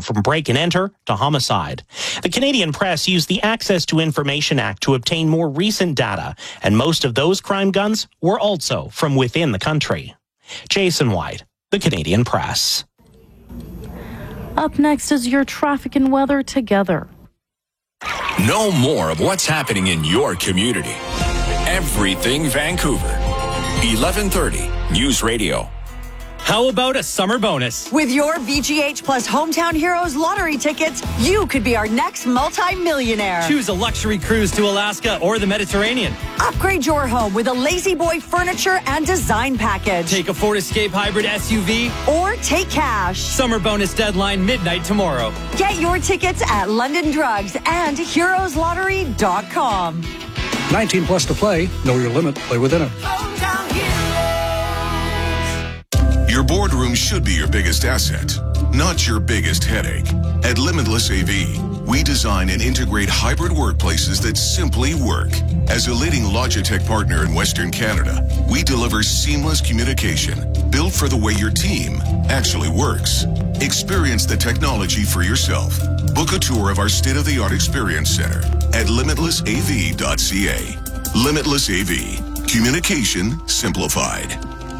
everything from break and enter to homicide. The Canadian Press used the Access to Information Act to obtain more recent data, and most of those crime guns were also from within the country. Jason White, the Canadian Press. Up next is your traffic and weather together. Know more of what's happening in your community. Everything Vancouver. 1130 News Radio. How about a summer bonus? With your VGH Plus Hometown Heroes lottery tickets, you could be our next multi-millionaire. Choose a luxury cruise to Alaska or the Mediterranean. Upgrade your home with a Lazy Boy furniture and design package. Take a Ford Escape hybrid SUV. Or take cash. Summer bonus deadline midnight tomorrow. Get your tickets at London Drugs and heroeslottery.com. 19 plus to play. Know your limit. Play within it. Your boardroom should be your biggest asset, not your biggest headache. At Limitless AV, we design and integrate hybrid workplaces that simply work. As a leading Logitech partner in Western Canada, we deliver seamless communication built for the way your team actually works. Experience the technology for yourself. Book a tour of our state-of-the-art experience center at limitlessav.ca. Limitless AV. Communication simplified.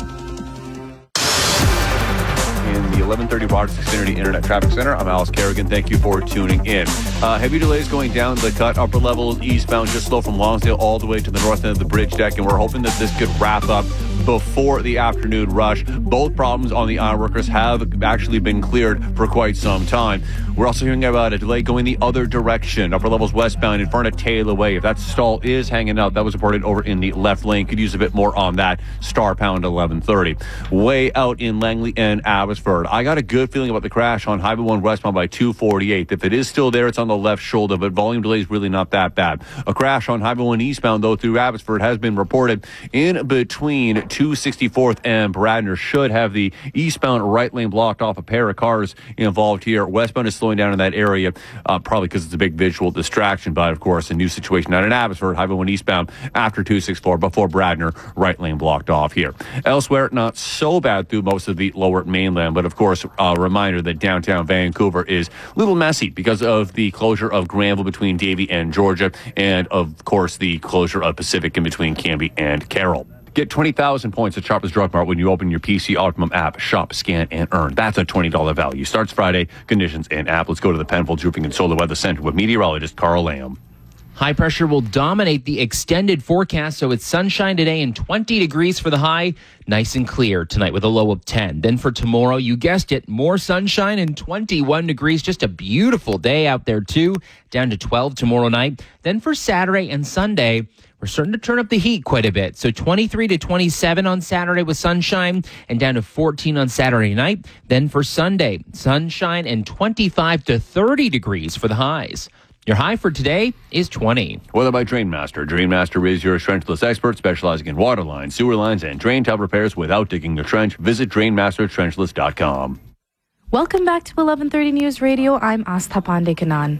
In the 1130 Rogers Xfinity Internet Traffic Center, I'm Alice Kerrigan. Thank you for tuning in. Heavy delays going down the cut, upper levels eastbound, just slow from Lonsdale all the way to the north end of the bridge deck, and we're hoping that this could wrap up before the afternoon rush. Both problems on the ironworkers have actually been cleared for quite some time. We're also hearing about a delay going the other direction, upper levels westbound in front of Taylor Way. If that stall is hanging out, that was reported over in the left lane. Could use a bit more on that. Star pound 1130. Way out in Langley and Abbotsford. I got a good feeling about the crash on Highway 1 westbound by 248. If it is still there, it's on the left shoulder, but volume delay is really not that bad. A crash on Highway 1 eastbound, though, through Abbotsford has been reported in between 264th and Bradner. Should have the eastbound right lane blocked off. A pair of cars involved here. Westbound is slowing down in that area, probably because it's a big visual distraction, but of course a new situation out in Abbotsford, Highway 1 eastbound after 264 before Bradner, right lane blocked off here. Elsewhere, not so bad through most of the lower mainland, but of course a reminder that downtown Vancouver is a little messy because of the closure of Granville between Davie and Georgia, and of course the closure of Pacific in between Cambie and Carroll. Get 20,000 points at Shoppers Drug Mart when you open your PC Optimum app. Shop, scan, and earn. That's a $20 value. Starts Friday. Conditions and app. Let's go to the Penfolds Roofing and Solar Weather Center with meteorologist Carl Lamb. High pressure will dominate the extended forecast, so it's sunshine today and 20 degrees for the high. Nice and clear tonight with a low of 10. Then for tomorrow, you guessed it, more sunshine and 21 degrees. Just a beautiful day out there, too. Down to 12 tomorrow night. Then for Saturday and Sunday, we're starting to turn up the heat quite a bit. So 23 to 27 on Saturday with sunshine and down to 14 on Saturday night. Then for Sunday, sunshine and 25 to 30 degrees for the highs. Your high for today is 20. Weather by Drainmaster. Drainmaster is your trenchless expert specializing in water lines, sewer lines, and drain tub repairs without digging a trench. Visit drainmastertrenchless.com. Welcome back to 1130 News Radio. I'm Astha Pandekanan.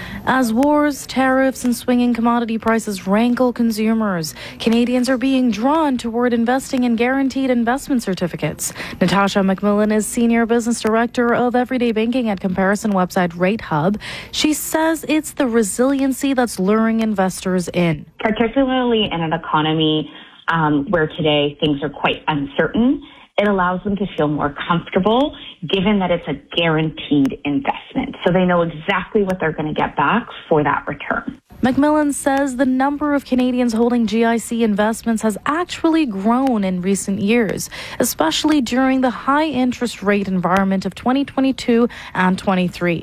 As wars, tariffs, and swinging commodity prices rankle consumers, Canadians are being drawn toward investing in guaranteed investment certificates. Natasha McMillan is Senior Business Director of Everyday Banking at comparison website RateHub. She says it's the resiliency that's luring investors in. Particularly in an economy where today things are quite uncertain, it allows them to feel more comfortable given that it's a guaranteed investment. So they know exactly what they're going to get back for that return. McMillan says the number of Canadians holding GIC investments has actually grown in recent years, especially during the high interest rate environment of 2022 and 23.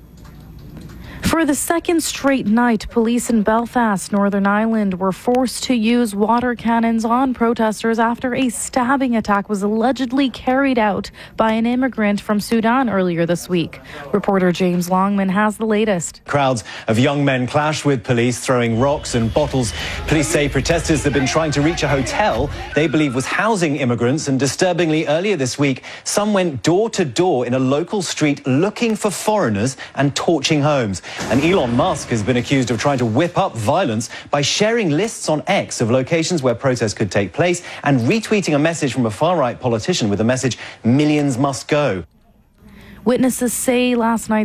For the second straight night, police in Belfast, Northern Ireland, were forced to use water cannons on protesters after a stabbing attack was allegedly carried out by an immigrant from Sudan earlier this week. Reporter James Longman has the latest. Crowds of young men clashed with police, throwing rocks and bottles. Police say protesters had been trying to reach a hotel they believe was housing immigrants, and disturbingly earlier this week, some went door to door in a local street looking for foreigners and torching homes. And Elon Musk has been accused of trying to whip up violence by sharing lists on X of locations where protests could take place and retweeting a message from a far-right politician with the message, "Millions must go." Witnesses say last night